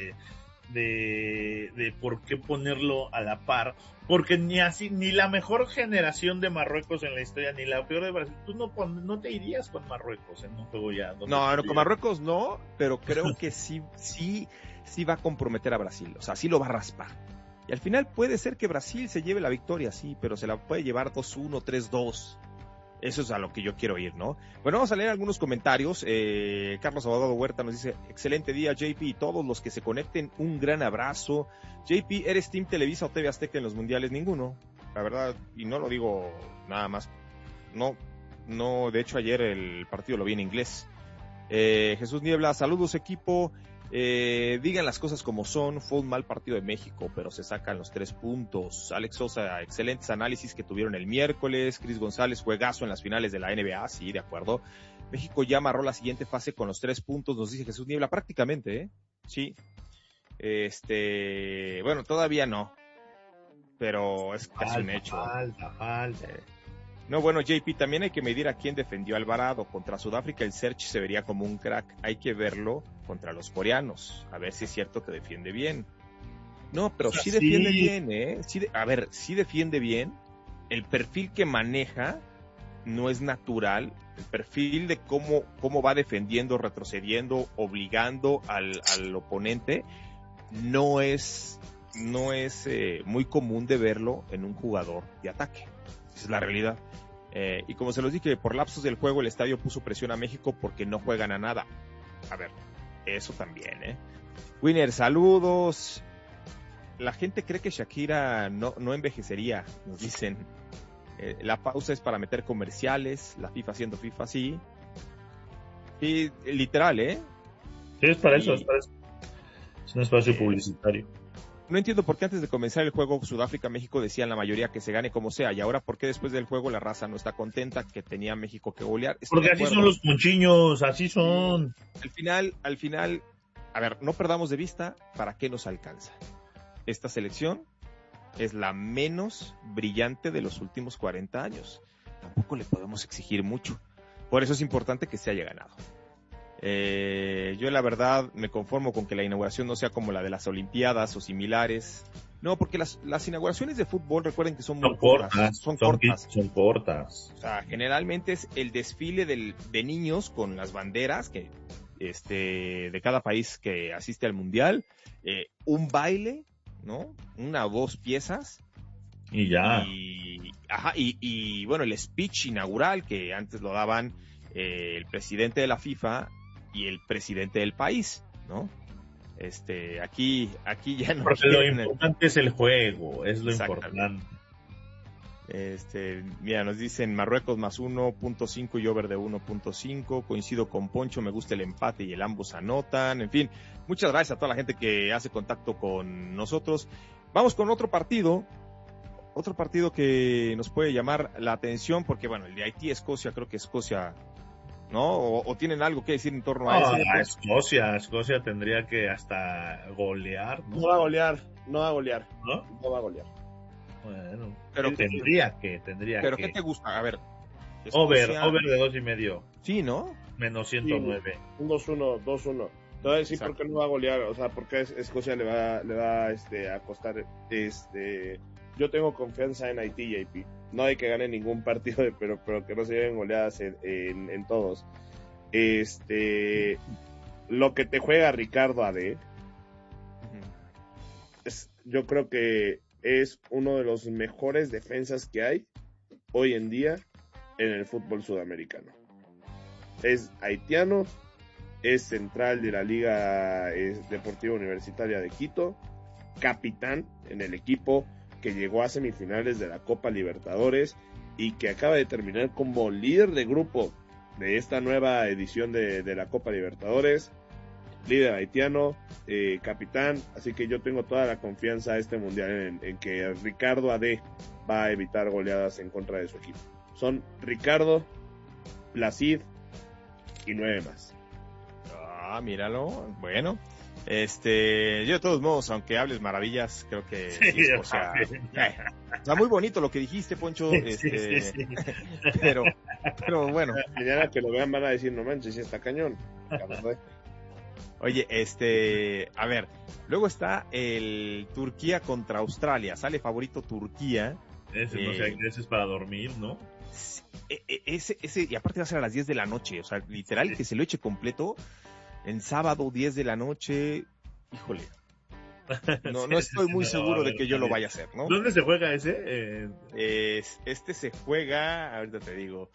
[SPEAKER 1] de por qué ponerlo a la par, porque ni la mejor generación de Marruecos en la historia, ni la peor de Brasil, tú no te irías con Marruecos en un juego ya.
[SPEAKER 2] No, con Marruecos no, pero creo que sí va a comprometer a Brasil, o sea, sí lo va a raspar. Y al final puede ser que Brasil se lleve la victoria, sí, pero se la puede llevar 2-1, 3-2. Eso es a lo que yo quiero ir, ¿no? Bueno, vamos a leer algunos comentarios. Carlos Abogado Huerta nos dice, excelente día, JP, y todos los que se conecten, un gran abrazo. JP, ¿eres Team Televisa o TV Azteca en los mundiales? Ninguno, la verdad, y no lo digo nada más. No, de hecho ayer el partido lo vi en inglés. Jesús Niebla, saludos equipo. Digan las cosas como son, fue un mal partido de México, pero se sacan los 3 puntos. Alex Sosa, excelentes análisis que tuvieron el miércoles. Cris González, juegazo en las finales de la NBA, sí, de acuerdo. México ya amarró la siguiente fase con los 3 puntos, nos dice Jesús Niebla, prácticamente, sí. Bueno, todavía no, pero es casi un hecho.
[SPEAKER 1] Falta.
[SPEAKER 2] No, bueno, JP, también hay que medir a quién defendió a Alvarado. Contra Sudáfrica el Serge se vería como un crack. Hay que verlo contra los coreanos. A ver si es cierto que defiende bien. No, pero sí defiende bien, ¿eh? Sí defiende bien. El perfil que maneja no es natural. El perfil de cómo va defendiendo, retrocediendo, obligando al oponente, no es muy común de verlo en un jugador de ataque. Esa es la realidad. Y como se los dije, por lapsos del juego el estadio puso presión a México porque no juegan a nada. A ver, eso también, Winner, saludos. La gente cree que Shakira no envejecería, nos dicen. La pausa es para meter comerciales, la FIFA haciendo FIFA, sí. Y literal,
[SPEAKER 1] Sí, es para eso. Es un espacio publicitario.
[SPEAKER 2] No entiendo por qué antes de comenzar el juego Sudáfrica-México decían la mayoría que se gane como sea, y ahora por qué después del juego la raza no está contenta, que tenía México que golear.
[SPEAKER 1] Porque así son los muchiños, así son.
[SPEAKER 2] Al final, a ver, no perdamos de vista para qué nos alcanza. Esta selección es la menos brillante de los últimos 40 años. Tampoco le podemos exigir mucho. Por eso es importante que se haya ganado. Yo la verdad me conformo con que la inauguración no sea como la de las Olimpiadas o similares. No, porque las inauguraciones de fútbol, recuerden que son cortas. Son cortas. O sea, generalmente es el desfile de niños con las banderas que de cada país que asiste al mundial, un baile, ¿no? 1 o 2 piezas.
[SPEAKER 1] Y ya.
[SPEAKER 2] Y bueno, el speech inaugural que antes lo daban el presidente de la FIFA y el presidente del país, ¿no? Aquí ya no.
[SPEAKER 1] Porque lo importante es el juego, es lo importante.
[SPEAKER 2] Mira, nos dicen Marruecos más 1.5 y over de 1.5. Coincido con Poncho, me gusta el empate y el ambos anotan. En fin, muchas gracias a toda la gente que hace contacto con nosotros. Vamos con otro partido. otro partido que nos puede llamar la atención, porque bueno, el de Haití-Escocia, creo que Escocia, ¿no? O tienen algo que decir en torno a eso.
[SPEAKER 1] Escocia tendría que hasta golear, ¿no?
[SPEAKER 3] No va a golear.
[SPEAKER 1] ¿No?
[SPEAKER 3] No va a golear.
[SPEAKER 1] Bueno,
[SPEAKER 2] pero
[SPEAKER 1] tendría que.
[SPEAKER 2] ¿Pero qué te gusta? A ver.
[SPEAKER 1] Escocia... Over de 2.5.
[SPEAKER 2] Sí, ¿no?
[SPEAKER 1] Menos 109.
[SPEAKER 3] Sí, un 2-1. Te voy a decir por qué no va a golear, o sea, porque Escocia le va a costar, yo tengo confianza en Haití, JP. No hay que gane ningún partido, pero que no se lleven goleadas en todos. Lo que te juega Ricardo Ade, yo creo que es uno de los mejores defensas que hay hoy en día en el fútbol sudamericano. Es haitiano, es central de la Liga Deportiva Universitaria de Quito, capitán en el equipo que llegó a semifinales de la Copa Libertadores y que acaba de terminar como líder de grupo de esta nueva edición de la Copa Libertadores, líder haitiano, capitán, así que yo tengo toda la confianza a este mundial en que Ricardo Ade va a evitar goleadas en contra de su equipo. Son Ricardo, Placid y 9 más.
[SPEAKER 2] Míralo, bueno, yo de todos modos, aunque hables maravillas, creo que sí, o sea, está muy bonito lo que dijiste, Poncho,
[SPEAKER 1] sí.
[SPEAKER 2] pero bueno.
[SPEAKER 3] Mañana que lo vean van a decir, no manches, sí está cañón.
[SPEAKER 2] Oye, a ver, luego está el Turquía contra Australia, sale favorito Turquía.
[SPEAKER 1] Ese es para dormir, ¿no?
[SPEAKER 2] Ese, y aparte va a ser a las 10 de la noche, o sea, literal, que se lo eche completo. En sábado, 10 de la noche, híjole, no estoy muy seguro de que yo lo vaya a hacer, ¿no?
[SPEAKER 1] ¿Dónde se juega ese?
[SPEAKER 2] Se juega, ahorita te digo,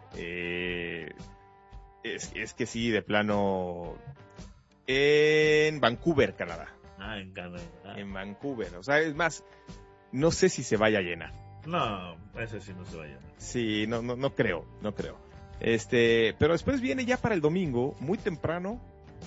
[SPEAKER 2] es que sí, de plano, en Vancouver, Canadá.
[SPEAKER 1] En Canadá.
[SPEAKER 2] En Vancouver, o sea, es más, no sé si se vaya a llenar.
[SPEAKER 1] No, ese sí no se va a llenar.
[SPEAKER 2] Sí, no creo. Pero después viene ya para el domingo, muy temprano,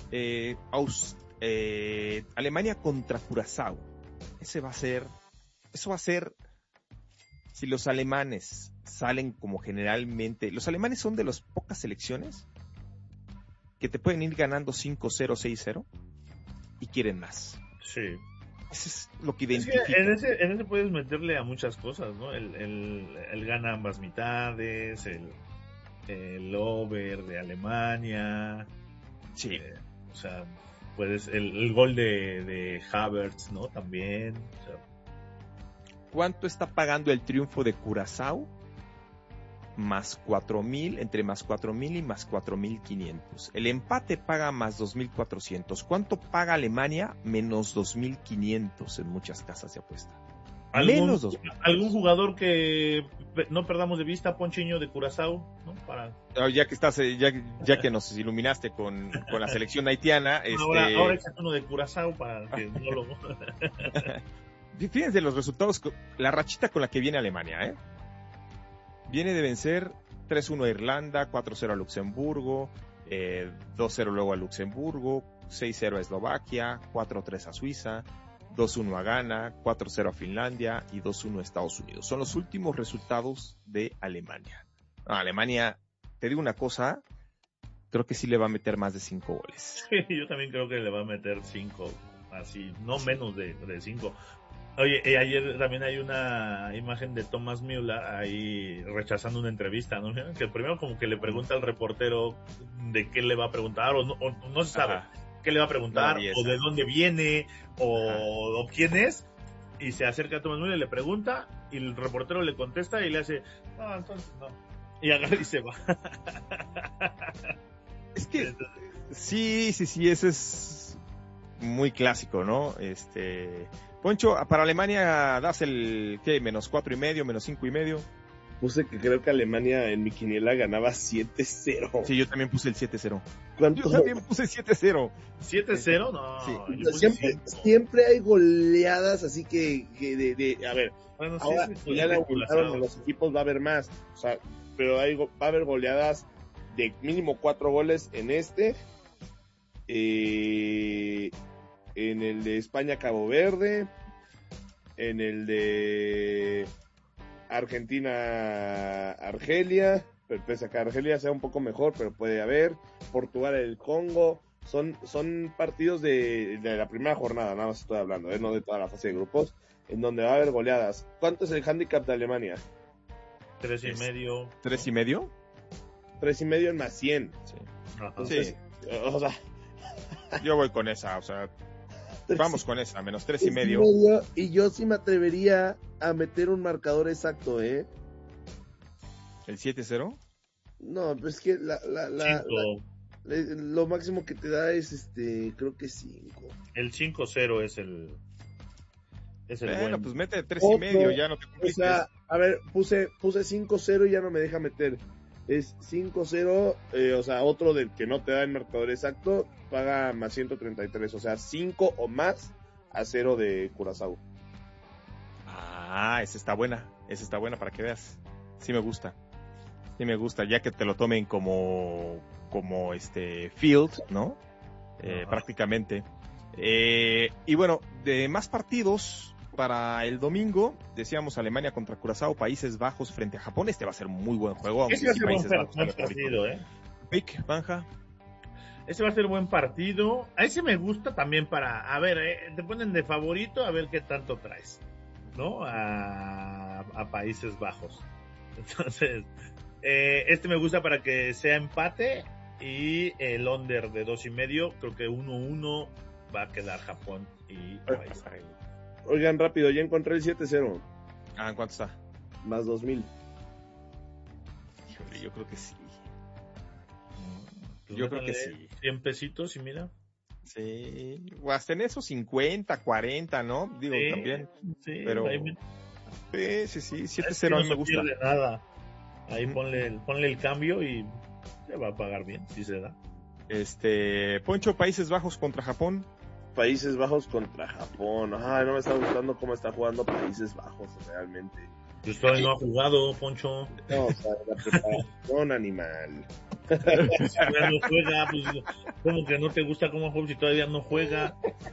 [SPEAKER 2] Alemania contra Curazao. Eso va a ser, si los alemanes salen como generalmente, los alemanes son de las pocas selecciones que te pueden ir ganando 5-0, 6-0 y quieren más.
[SPEAKER 1] Sí.
[SPEAKER 2] Eso es lo que identifica.
[SPEAKER 1] En ese puedes meterle a muchas cosas, ¿no? El gana ambas mitades, el over de Alemania.
[SPEAKER 2] Sí.
[SPEAKER 1] O sea, puedes el gol de Havertz, ¿no? También. O sea,
[SPEAKER 2] ¿cuánto está pagando el triunfo de Curazao? Más 4,000, entre más 4,000 y más 4,500. El empate paga más 2,400. ¿Cuánto paga Alemania? Menos 2,500 en muchas casas de apuesta. Menos 2,000.
[SPEAKER 1] ¿Algún jugador que no perdamos de vista, Ponchiño, de Curazao? ¿No?
[SPEAKER 2] Ya que estás, ya que nos iluminaste con la selección haitiana.
[SPEAKER 1] Ahora échate uno de Curazao para que no lo...
[SPEAKER 2] Fíjense los resultados, la rachita con la que viene Alemania, Viene de vencer 3-1 a Irlanda, 4-0 a Luxemburgo, 2-0 luego a Luxemburgo, 6-0 a Eslovaquia, 4-3 a Suiza, 2-1 a Ghana, 4-0 a Finlandia y 2-1 a Estados Unidos. Son los últimos resultados de Alemania. Alemania, te digo una cosa, creo que sí le va a meter más de 5 goles.
[SPEAKER 1] Sí, yo también creo que le va a meter 5, así, no menos de 5. Oye, ayer también hay una imagen de Thomas Müller ahí rechazando una entrevista, ¿no? Que primero como que le pregunta al reportero de qué le va a preguntar, o no se sabe qué le va a preguntar, o de dónde viene, o quién es, y se acerca a Thomas Müller y le pregunta, y el reportero le contesta y le hace, no, entonces no, y agarra y se va.
[SPEAKER 2] Es que, sí, ese es muy clásico, ¿no? Poncho, para Alemania das el, ¿qué? Menos 4,5, menos 5,5.
[SPEAKER 3] Puse que creo que Alemania en mi quiniela ganaba 7-0.
[SPEAKER 2] Sí, yo también puse el 7-0.
[SPEAKER 3] ¿Cuánto?
[SPEAKER 2] Yo también puse 7-0.
[SPEAKER 1] ¿7-0? No.
[SPEAKER 3] Sí. Siempre hay goleadas, así que a ver,
[SPEAKER 1] bueno,
[SPEAKER 3] ahora
[SPEAKER 1] sí,
[SPEAKER 3] ya le aumentaron a los equipos, va a haber más. O sea, pero va a haber goleadas de mínimo 4 goles en en el de España-Cabo Verde, en el de Argentina-Argelia, pero pese a que Argelia sea un poco mejor, pero puede haber, Portugal el Congo, son partidos de la primera jornada, nada más estoy hablando, no de toda la fase de grupos, en donde va a haber goleadas. ¿Cuánto es el handicap de Alemania?
[SPEAKER 1] 3.5.
[SPEAKER 2] ¿3.5?
[SPEAKER 3] 3.5 en más 100.
[SPEAKER 2] Sí.
[SPEAKER 3] Entonces,
[SPEAKER 2] sí.
[SPEAKER 3] O sea,
[SPEAKER 2] yo voy con esa, o sea, vamos con esa, menos 3.5.
[SPEAKER 3] Y yo sí me atrevería a meter un marcador exacto, ¿eh?
[SPEAKER 2] ¿El 7-0?
[SPEAKER 3] No, pues es que lo máximo que te da es creo que 5.
[SPEAKER 1] El 5-0 es el
[SPEAKER 2] bueno,
[SPEAKER 1] bueno.
[SPEAKER 2] pues mete 3.5, ya no te compliques.
[SPEAKER 3] O sea, a ver, puse 5-0 y ya no me deja meter. Es 5-0, o sea, otro del que no te da el marcador exacto, paga más 133, o sea, 5 o más a 0 de Curazao.
[SPEAKER 2] Ah, esa está buena para que veas. Sí me gusta, ya que te lo tomen como field, ¿no? Prácticamente. Y bueno, de más partidos para el domingo, decíamos Alemania contra Curazao, Países Bajos frente a Japón. Este va a ser muy buen juego.
[SPEAKER 1] Ese va a ser buen partido,
[SPEAKER 2] Vic, Banja.
[SPEAKER 1] Ese va a ser buen partido. A ese me gusta también para, a ver, te ponen de favorito, a ver qué tanto traes, ¿no? A Países Bajos. Entonces, me gusta para que sea empate y el under de 2.5, creo que 1-1 va a quedar Japón y Países Bajos.
[SPEAKER 3] Oigan, rápido, ya encontré el 7-0.
[SPEAKER 2] ¿En cuánto está?
[SPEAKER 3] Más 2.000.
[SPEAKER 2] Híjole, yo creo que sí.
[SPEAKER 1] Yo creo que sí. 100 pesitos y mira.
[SPEAKER 2] Sí, o hasta en esos 50, 40, ¿no? Digo, sí, también. Sí, pero... Sí, 7-0 no me gusta.
[SPEAKER 1] No pierde nada. Ahí ponle el cambio y se va a pagar bien, si se da.
[SPEAKER 2] Poncho, Países Bajos contra Japón.
[SPEAKER 3] Países Bajos contra Japón. Ay, no me está gustando cómo está jugando Países Bajos realmente.
[SPEAKER 1] Pues todavía no ha jugado, Poncho.
[SPEAKER 3] No, o sea, la preparación animal.
[SPEAKER 1] Si todavía no juega, pues, ¿cómo que no te gusta cómo juega si todavía no juega?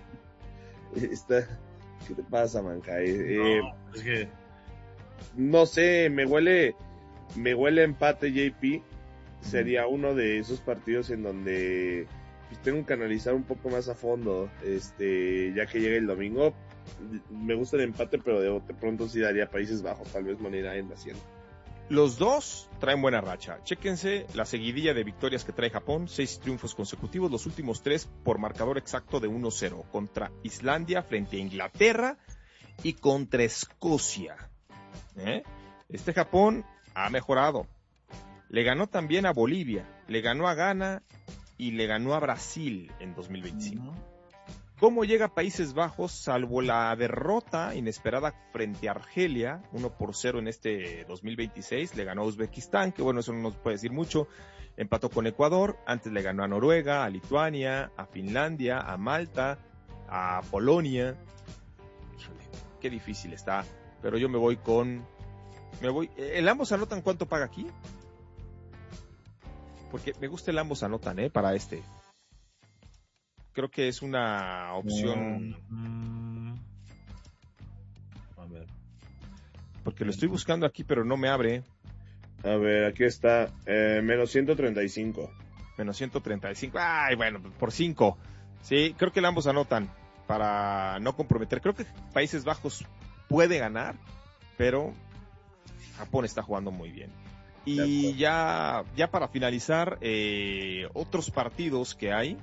[SPEAKER 3] ¿Qué te pasa, Manca?
[SPEAKER 1] No, es que...
[SPEAKER 3] No sé, me huele empate, JP. Sería uno de esos partidos en donde pues, tengo que analizar un poco más a fondo, ya que llegue el domingo. Me gusta el empate, pero de pronto sí daría Países Bajos, tal vez moneda en haciendo.
[SPEAKER 2] Los dos traen buena racha. Chéquense la seguidilla de victorias que trae Japón, 6 triunfos consecutivos, los últimos 3 por marcador exacto de 1-0, contra Islandia, frente a Inglaterra y contra Escocia. Japón ha mejorado. Le ganó también a Bolivia, le ganó a Ghana y le ganó a Brasil en 2025. ¿Cómo llega Países Bajos, salvo la derrota inesperada frente a Argelia, 1-0 en este 2026? Le ganó a Uzbekistán, que bueno, eso no nos puede decir mucho. Empató con Ecuador, antes le ganó a Noruega, a Lituania, a Finlandia, a Malta, a Polonia. Híjole, qué difícil está, pero yo me voy. ¿El ambos anotan cuánto paga aquí? Porque me gusta el ambos anotan, para creo que es una opción.
[SPEAKER 1] A ver.
[SPEAKER 2] Porque lo estoy buscando aquí, pero no me abre.
[SPEAKER 3] A ver, aquí está. Menos 135.
[SPEAKER 2] Menos 135. Ay, bueno, por 5. Sí, creo que ambos anotan para no comprometer. Creo que Países Bajos puede ganar, pero Japón está jugando muy bien. Y ya para finalizar, otros partidos que hay.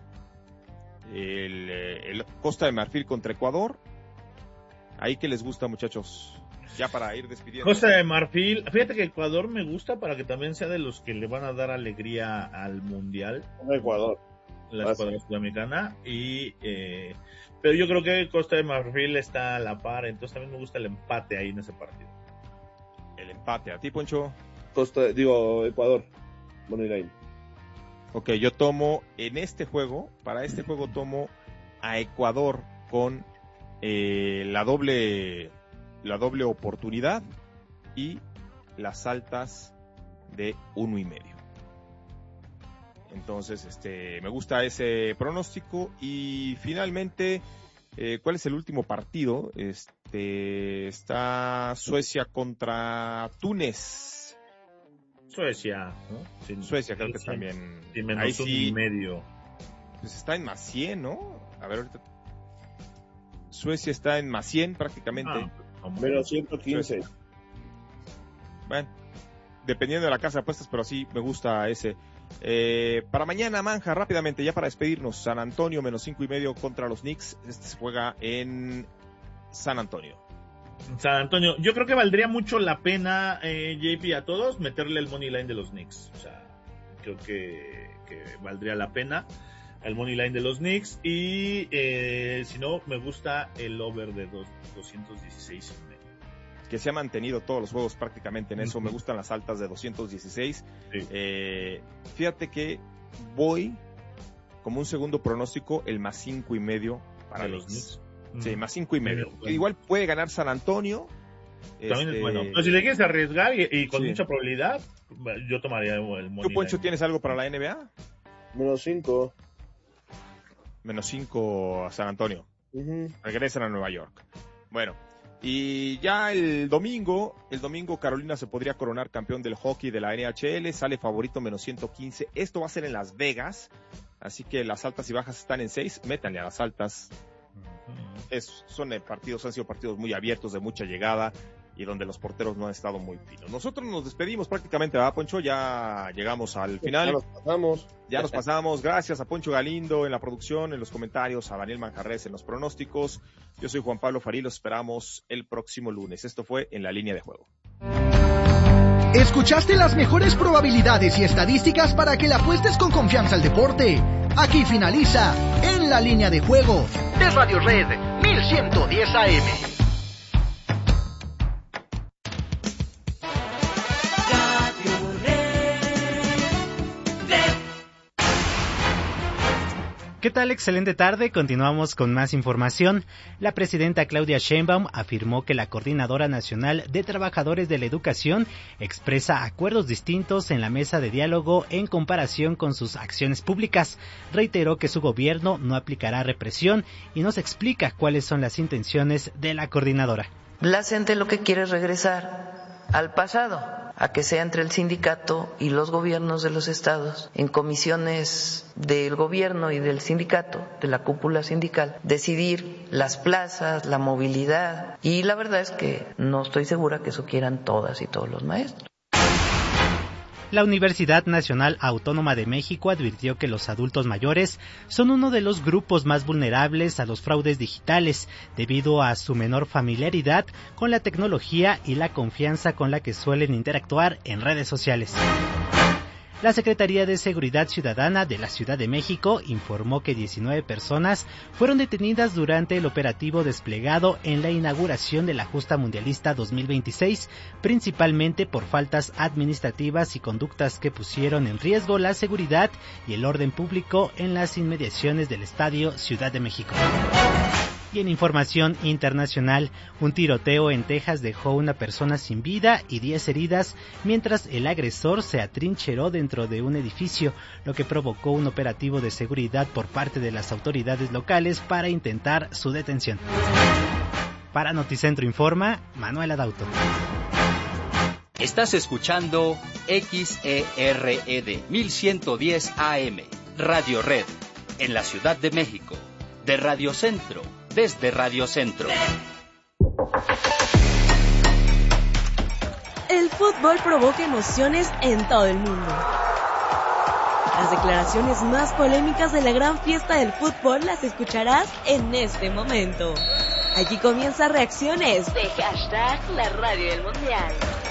[SPEAKER 2] El Costa de Marfil contra Ecuador. Ahí que les gusta, muchachos, ya para ir despidiendo.
[SPEAKER 1] Costa de Marfil, fíjate que Ecuador me gusta para que también sea de los que le van a dar alegría al mundial.
[SPEAKER 3] Ecuador,
[SPEAKER 1] la escuadra sudamericana pero yo creo que Costa de Marfil está a la par, entonces también me gusta el empate ahí en ese partido.
[SPEAKER 2] El empate, ¿a ti, Poncho?
[SPEAKER 3] Ecuador, Moneyline.
[SPEAKER 2] Ok, yo tomo para este juego tomo a Ecuador con la doble oportunidad y las altas de 1.5. Entonces, me gusta ese pronóstico. Y finalmente, ¿cuál es el último partido? Está Suecia contra Túnez.
[SPEAKER 1] Suecia, ¿no?
[SPEAKER 2] Suecia creo que también.
[SPEAKER 1] Y menos
[SPEAKER 2] ahí
[SPEAKER 1] 1.5.
[SPEAKER 2] Pues está en más 100, ¿no? A ver, ahorita. Suecia está en más 100 prácticamente.
[SPEAKER 3] Menos 115.
[SPEAKER 2] Bueno, dependiendo de la casa de apuestas, pero sí me gusta ese. Para mañana, Manja, rápidamente, ya para despedirnos. San Antonio, menos 5.5 contra los Knicks. Este se juega en San Antonio.
[SPEAKER 1] San Antonio, yo creo que valdría mucho la pena, JP, a todos, meterle el money line de los Knicks. O sea, creo que valdría la pena el money line de los Knicks. Y si no, me gusta el over de 216.
[SPEAKER 2] Que se ha mantenido todos los juegos prácticamente en eso. Me gustan las altas de 216.
[SPEAKER 1] Sí.
[SPEAKER 2] Fíjate que voy como un segundo pronóstico el más 5.5 para los Knicks. Sí, más 5.5. Bueno. Igual puede ganar San Antonio.
[SPEAKER 1] También es bueno. Pero si le quieres arriesgar y con mucha probabilidad, yo tomaría el money.
[SPEAKER 2] ¿Tú, Poncho, tienes algo para la NBA?
[SPEAKER 3] Menos 5.
[SPEAKER 2] Menos 5 a San Antonio. Regresan a Nueva York. Bueno. Y ya el domingo Carolina se podría coronar campeón del hockey de la NHL, sale favorito menos 115. Esto va a ser en Las Vegas, así que las altas y bajas están en 6, métanle a las altas. Han sido partidos muy abiertos, de mucha llegada, y donde los porteros no han estado muy finos. Nosotros nos despedimos prácticamente, ¿verdad, Poncho? Ya llegamos al final. Ya nos pasamos. Gracias a Poncho Galindo en la producción, en los comentarios, a Daniel Manjarres en los pronósticos. Yo soy Juan Pablo Farí, los esperamos el próximo lunes. Esto fue En la Línea de Juego.
[SPEAKER 4] ¿Escuchaste las mejores probabilidades y estadísticas para que le apuestes con confianza al deporte? Aquí finaliza En la Línea de Juego de Radio Red 1110 AM.
[SPEAKER 18] ¿Qué tal? Excelente tarde. Continuamos con más información. La presidenta Claudia Sheinbaum afirmó que la Coordinadora Nacional de Trabajadores de la Educación expresa acuerdos distintos en la mesa de diálogo en comparación con sus acciones públicas. Reiteró que su gobierno no aplicará represión y nos explica cuáles son las intenciones de la coordinadora.
[SPEAKER 7] La gente lo que quiere es regresar al pasado, a que sea entre el sindicato y los gobiernos de los estados, en comisiones del gobierno y del sindicato, de la cúpula sindical, decidir las plazas, la movilidad, y la verdad es que no estoy segura que eso quieran todas y todos los maestros.
[SPEAKER 18] La Universidad Nacional Autónoma de México advirtió que los adultos mayores son uno de los grupos más vulnerables a los fraudes digitales, debido a su menor familiaridad con la tecnología y la confianza con la que suelen interactuar en redes sociales. La Secretaría de Seguridad Ciudadana de la Ciudad de México informó que 19 personas fueron detenidas durante el operativo desplegado en la inauguración de la Justa Mundialista 2026, principalmente por faltas administrativas y conductas que pusieron en riesgo la seguridad y el orden público en las inmediaciones del Estadio Ciudad de México. Y en información internacional, un tiroteo en Texas dejó una persona sin vida y 10 heridas, mientras el agresor se atrincheró dentro de un edificio, lo que provocó un operativo de seguridad por parte de las autoridades locales para intentar su detención. Para Noticentro Informa, Manuel Adauto.
[SPEAKER 22] Estás escuchando XERED 1110 AM, Radio Red, en la Ciudad de México, de Radio Centro. Desde Radio Centro.
[SPEAKER 23] El fútbol provoca emociones en todo el mundo. Las declaraciones más polémicas de la gran fiesta del fútbol las escucharás en este momento. Aquí comienza Reacciones de #La Radio del Mundial.